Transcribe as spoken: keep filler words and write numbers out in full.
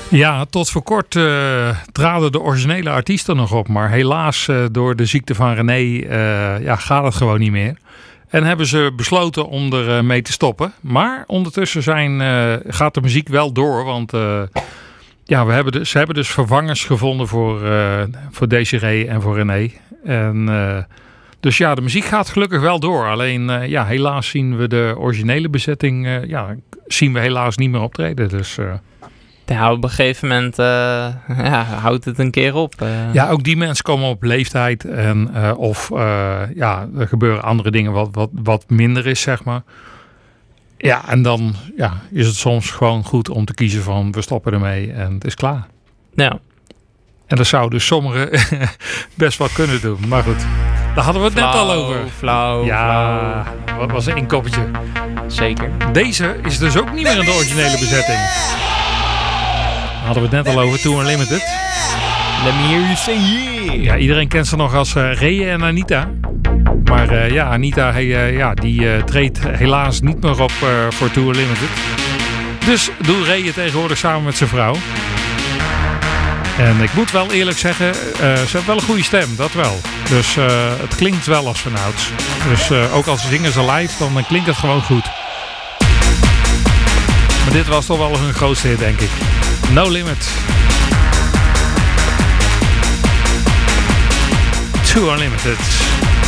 Ja, tot voor kort uh, traden de originele artiesten nog op. Maar helaas uh, door de ziekte van René uh, ja, gaat het gewoon niet meer. En hebben ze besloten om er uh, mee te stoppen. Maar ondertussen zijn, uh, gaat de muziek wel door. Want uh, ja, we hebben dus, ze hebben dus vervangers gevonden voor, uh, voor Desiree en voor René. En, uh, dus ja, de muziek gaat gelukkig wel door. Alleen uh, ja, helaas zien we de originele bezetting uh, ja, zien we helaas niet meer optreden. Dus... Uh, Ja, op een gegeven moment uh, ja, houdt het een keer op. Uh. Ja, ook die mensen komen op leeftijd. En, uh, of uh, ja, er gebeuren andere dingen wat, wat, wat minder is, zeg maar. Ja, en dan ja, is het soms gewoon goed om te kiezen van we stoppen ermee en het is klaar. Ja. En dat zouden dus sommigen best wel kunnen doen. Maar goed, daar hadden we het flauw, net al over. Flauw, ja, flauw. Wat was een inkoppertje. Zeker. Deze is dus ook niet meer in de originele bezetting. Hadden we het net al over, Too Unlimited. Let me hear you say yeah. Ja, iedereen kent ze nog als uh, Reye en Anita. Maar uh, ja, Anita hey, uh, ja, die uh, treedt helaas niet meer op uh, voor Too Unlimited. Dus doet Reye tegenwoordig samen met zijn vrouw. En ik moet wel eerlijk zeggen, uh, ze heeft wel een goede stem, dat wel. Dus uh, het klinkt wel als vanouds. Dus uh, ook als zingen ze live, dan uh, klinkt het gewoon goed. Maar dit was toch wel hun grootste hit, denk ik. No Limit. Too Unlimited.